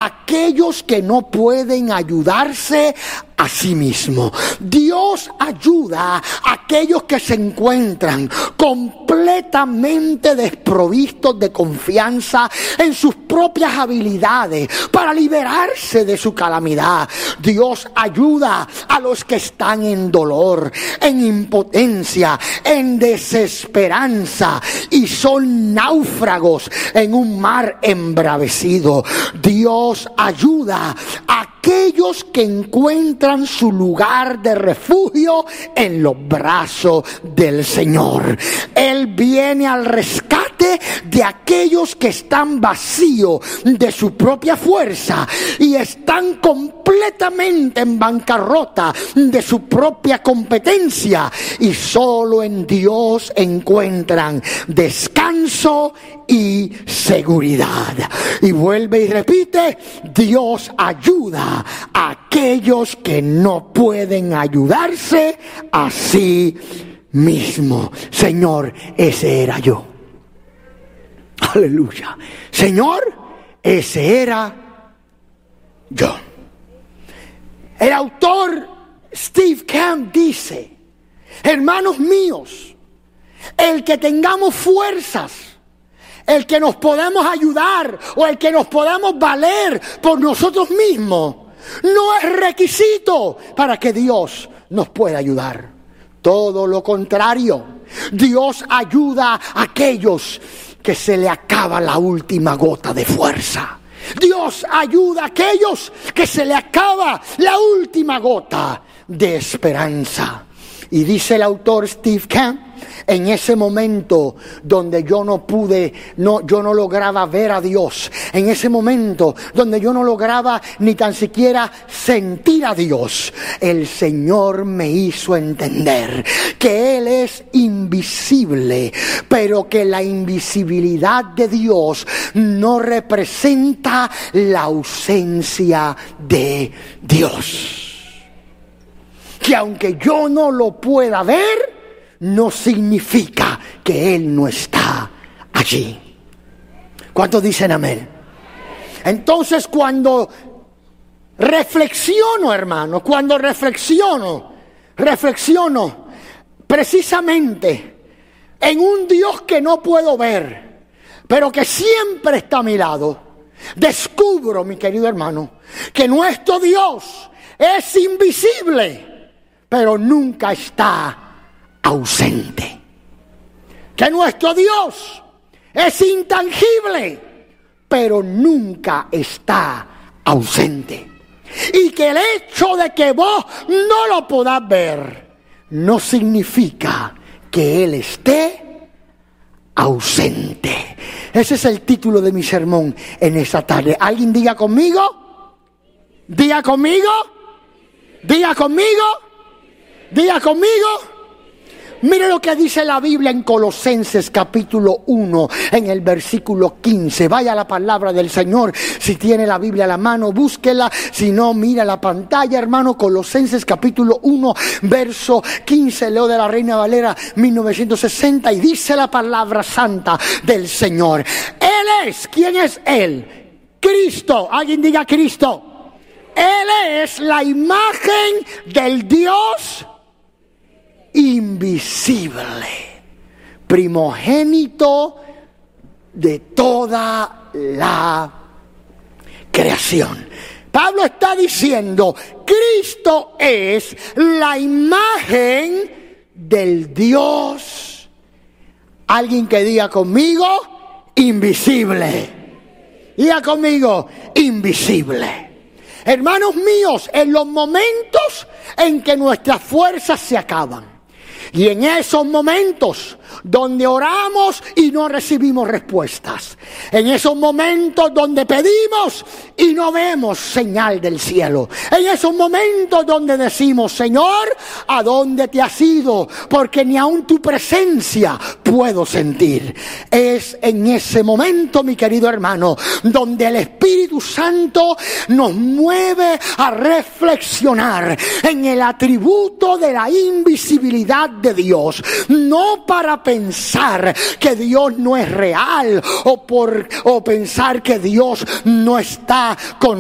aquellos que no pueden ayudarse a sí mismo. Dios ayuda a aquellos que se encuentran completamente desprovistos de confianza en sus propias habilidades para liberarse de su calamidad. Dios ayuda a los que están en dolor, en impotencia, en desesperanza y son náufragos en un mar embravecido. Dios ayuda a aquellos que encuentran su lugar de refugio en los brazos del Señor. Él viene al rescate de aquellos que están vacíos de su propia fuerza y están completamente en bancarrota de su propia competencia, y solo en Dios encuentran descanso y seguridad. Y vuelve y repite: Dios ayuda a aquellos que no pueden ayudarse a sí mismo. Señor, ese era yo. Aleluya. Señor, ese era yo. El autor Steve Camp dice: hermanos míos, el que tengamos fuerzas, el que nos podamos ayudar o el que nos podamos valer por nosotros mismos, no es requisito para que Dios nos pueda ayudar. Todo lo contrario, Dios ayuda a aquellos que se le acaba la última gota de fuerza. Dios ayuda a aquellos que se le acaba la última gota de esperanza. Y dice el autor Steve Camp: en ese momento donde yo no lograba ver a Dios, en ese momento donde yo no lograba ni tan siquiera sentir a Dios, el Señor me hizo entender que Él es invisible, pero que la invisibilidad de Dios no representa la ausencia de Dios. Que aunque yo no lo pueda ver, no significa que Él no está allí. ¿Cuántos dicen amén? Entonces, cuando reflexiono, hermano, reflexiono precisamente en un Dios que no puedo ver, pero que siempre está a mi lado, descubro, mi querido hermano, que nuestro Dios es invisible, pero nunca está ausente. Que nuestro Dios es intangible, pero nunca está ausente. Y que el hecho de que vos no lo podás ver no significa que Él esté ausente. Ese es el título de mi sermón en esta tarde. ¿Alguien diga conmigo? Diga conmigo. Diga conmigo. Diga conmigo. Mire lo que dice la Biblia en Colosenses capítulo 1, en el versículo 15. Vaya a la palabra del Señor. Si tiene la Biblia a la mano, búsquela. Si no, mira la pantalla, hermano. Colosenses capítulo 1, verso 15. Leo de la Reina Valera 1960 y dice la palabra santa del Señor. Él es, ¿quién es Él? Cristo. Alguien diga Cristo. Él es la imagen del Dios invisible, primogénito de toda la creación. Pablo está diciendo: Cristo es la imagen del Dios, alguien que diga conmigo, invisible. Diga conmigo, invisible. Hermanos míos, en los momentos en que nuestras fuerzas se acaban, y en esos momentos donde oramos y no recibimos respuestas, en esos momentos donde pedimos y no vemos señal del cielo, en esos momentos donde decimos: Señor, ¿a dónde te has ido? Porque ni aun tu presencia puedo sentir. Es en ese momento, mi querido hermano, donde el Espíritu Santo nos mueve a reflexionar en el atributo de la invisibilidad de Dios, no para pensar que Dios no es real o pensar que Dios no está con